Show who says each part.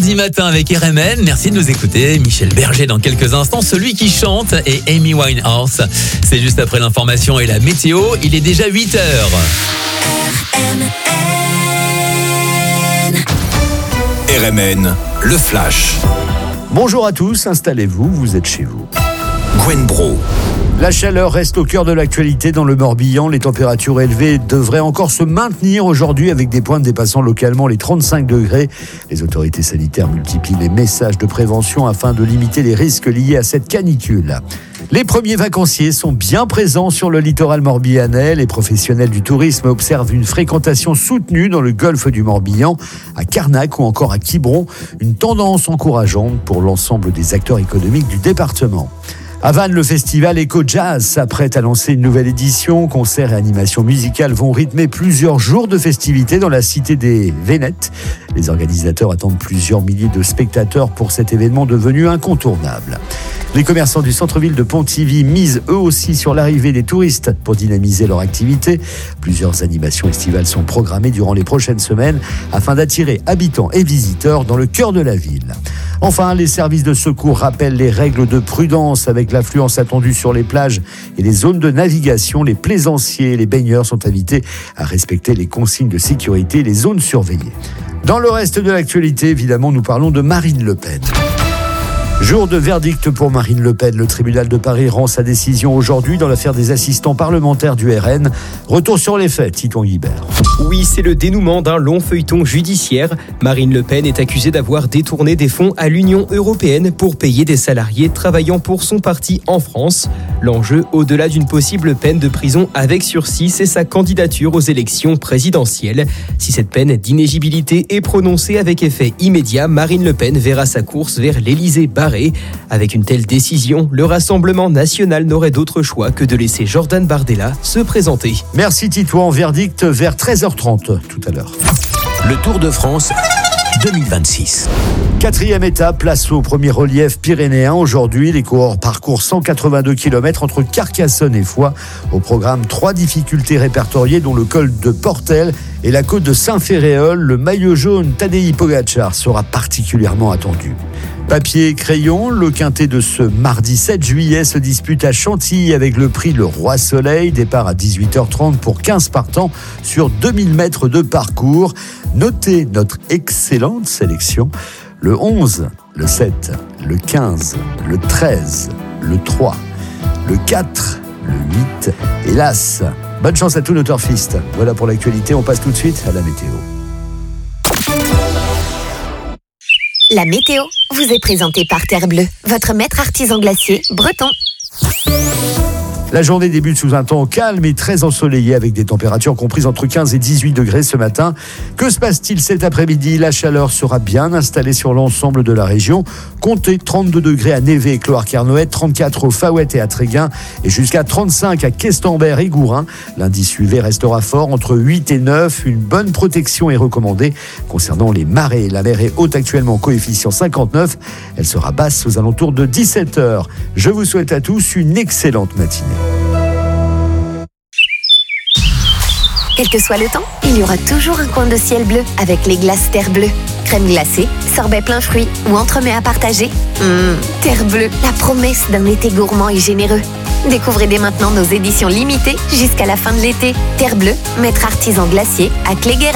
Speaker 1: mardi matin avec RMN. Merci de nous écouter. Michel Berger dans quelques instants, celui qui chante, et Amy Winehouse. C'est juste après l'information et la météo. Il est déjà 8h.
Speaker 2: RMN, le flash.
Speaker 3: Bonjour à tous, installez-vous, vous êtes chez vous.
Speaker 2: Gwen Bro.
Speaker 3: La chaleur reste au cœur de l'actualité dans le Morbihan. Les températures élevées devraient encore se maintenir aujourd'hui avec des pointes dépassant localement les 35 degrés. Les autorités sanitaires multiplient les messages de prévention afin de limiter les risques liés à cette canicule. Les premiers vacanciers sont bien présents sur le littoral morbihanais. Les professionnels du tourisme observent une fréquentation soutenue dans le golfe du Morbihan, à Carnac ou encore à Quiberon. Une tendance encourageante pour l'ensemble des acteurs économiques du département. À Vannes, le festival Eco Jazz s'apprête à lancer une nouvelle édition. Concerts et animations musicales vont rythmer plusieurs jours de festivités dans la cité des Vénettes. Les organisateurs attendent plusieurs milliers de spectateurs pour cet événement devenu incontournable. Les commerçants du centre-ville de Pontivy misent eux aussi sur l'arrivée des touristes pour dynamiser leur activité. Plusieurs animations estivales sont programmées durant les prochaines semaines afin d'attirer habitants et visiteurs dans le cœur de la ville. Enfin, les services de secours rappellent les règles de prudence avec l'affluence attendue sur les plages et les zones de navigation. Les plaisanciers et les baigneurs sont invités à respecter les consignes de sécurité et les zones surveillées. Dans le reste de l'actualité, évidemment, nous parlons de Marine Le Pen. Jour de verdict pour Marine Le Pen. Le tribunal de Paris rend sa décision aujourd'hui dans l'affaire des assistants parlementaires du RN. Retour sur les faits, Titouan Guibert.
Speaker 4: Oui, c'est le dénouement d'un long feuilleton judiciaire. Marine Le Pen est accusée d'avoir détourné des fonds à l'Union européenne pour payer des salariés travaillant pour son parti en France. L'enjeu, au-delà d'une possible peine de prison avec sursis, c'est sa candidature aux élections présidentielles. Si cette peine d'inéligibilité est prononcée avec effet immédiat, Marine Le Pen verra sa course vers l'Élysée barrée. Avec une telle décision, le Rassemblement national n'aurait d'autre choix que de laisser Jordan Bardella se présenter.
Speaker 3: Merci Titouan, verdict vers 13h30 tout à l'heure.
Speaker 2: Le Tour de France 2026.
Speaker 3: 4e étape, place au premier relief pyrénéen. Aujourd'hui, les coureurs parcourent 182 km entre Carcassonne et Foix. Au programme, 3 difficultés répertoriées, dont le col de Portel et la côte de Saint-Féréol. Le maillot jaune Tadej Pogačar sera particulièrement attendu. Papier et crayon, le quintet de ce mardi 7 juillet se dispute à Chantilly avec le prix Le Roi Soleil. Départ à 18h30 pour 15 partants sur 2000 mètres de parcours. Notez notre excellente sélection. Le 11, le 7, le 15, le 13, le 3, le 4, le 8 et l'As. Bonne chance à tous nos turfistes. Voilà pour l'actualité, on passe tout de suite à la météo.
Speaker 5: La météo vous est présentée par Terre Bleue, votre maître artisan glacier breton.
Speaker 3: La journée débute sous un temps calme et très ensoleillé avec des températures comprises entre 15 et 18 degrés ce matin. Que se passe-t-il cet après-midi ? La chaleur sera bien installée sur l'ensemble de la région. Comptez 32 degrés à Névé et Cloire-Carnoët, 34 au Faouët et à Tréguin et jusqu'à 35 à Questembert et Gourin. L'indice UV restera fort entre 8 et 9. Une bonne protection est recommandée. Concernant les marées, la mer est haute actuellement coefficient 59. Elle sera basse aux alentours de 17h. Je vous souhaite à tous une excellente matinée.
Speaker 5: Quel que soit le temps, il y aura toujours un coin de ciel bleu avec les glaces Terre Bleue. Crème glacée, sorbet plein fruits ou entremets à partager. Terre Bleue, la promesse d'un été gourmand et généreux. Découvrez dès maintenant nos éditions limitées jusqu'à la fin de l'été. Terre Bleue, maître artisan glacier à Cléguer.